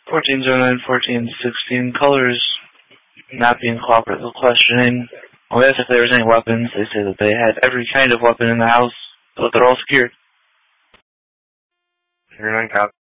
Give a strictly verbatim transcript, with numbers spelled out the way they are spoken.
fourteen oh nine, fourteen sixteen, colors not being cooperative questioning. We asked if there was any weapons. They say that they had every kind of weapon in the house, but they're all secured. You're nine cop.